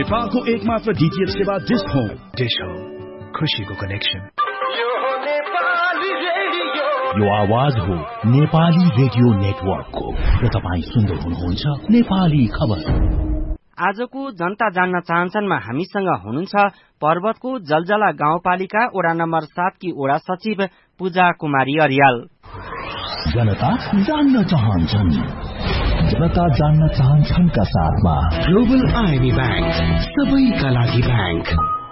नेपालको एकमात्र डीटीएच सेवा डिश होम। डिश होम, खुशीको कनेक्सन। यो आवाज हो नेपाली रेडियो नेटवर्कको र तपाईँ सुन्दै हुनुहुन्छ नेपाली खबर। आजको जनता जान्न चाहन्छनमा हामीसँग हुनुहुन्छ पर्वतको जलजला गाउँपालिका वडा नम्बर 7 की वडा सचिव पूजा कुमारी अर्याल। जनता जान्न चाहन्छन्, जनता जान्न चाहन्छनका साथमा ग्लोबल आईबी बैंक, सबैका लागि bank.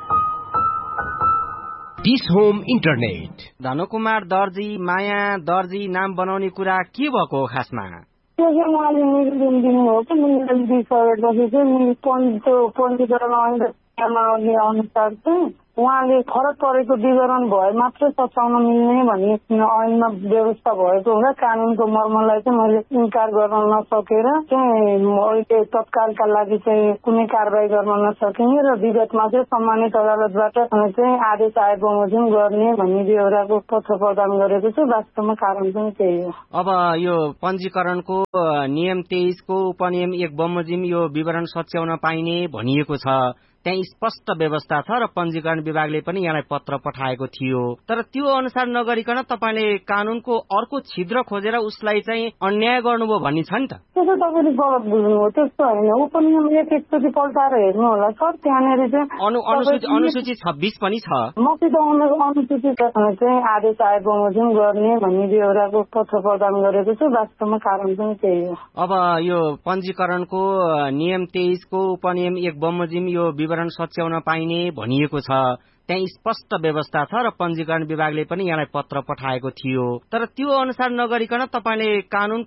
Dish home internet. धनुकुमार Darji, माया दर्जी नाम बनाउने कुरा के भएको हो खासमा? उहाँले मेरो दिनु हो कि मैले दिइसकेपछि चाहिँ पञ्जीकरण आउने अनुसार चाहिँ उहाँले फरक परेको विवरण भए मात्रै सच्याउन मिल्ने भन्ने ऐनमा व्यवस्था भएको हुँदा कानूनको मर्मलाई चाहिँ मैले इन्कार गर्न नसकेर चाहिँ अहिले तत्कालका लागि चाहिँ कुनै कारबाही गर्न नसकिने र विगतमा चाहिँ सम्मानित अदालतबाट चाहिँ आदेश आए बमोजिम गर्ने भन्ने बेहोराको पत्र प्रदान गरेको छु। वास्तवमा कारण चाहिँ त्यही हो। अब यो पञ्जीकरणको नियम 23 को उपनियम 1 बमोजिम यो विवरण सच्याउन पाइने भनिएको छ। त्यहाँ स्पष्ट व्यवस्था छ र पञ्जीकरण विभागले पनि यहाँलाई पत्र पठाएको थियो। तर त्यो अनुसार नगरिकन तपाईले कानूनको अर्को छिद्र खोजेर उसलाई चाहिँ अन्याय गर्नुभयो भन्ने छ नि त। त्यसो तपाईले गलत बुझ्नु हो। त्यस्तो होइन। उपनियम 1 एकचोटि पल्टाएर हेर्नु होला सर। त्यहाँनिर चाहिँ अनुसूची 26 पनि छ। मसित अनुसूची चाहिँ आदेश आए बमोजिम गर्ने भन्ने बेहोराको पत्र प्रदान गरेको छु। वास्तवमा कारण चाहिँ त्यही हो। अब यो पञ्जीकरणको नियम 23 को उपनियम 1 बमोजिम यो विवरण सच्याउन पाइने भनिएको छ। त्यहाँ स्पष्ट व्यवस्था छ र पञ्जीकरण विभागले पनि यहाँलाई पत्र पठाएको थियो। तर त्यो अनुसार नगरिकन तपाईले कानूनको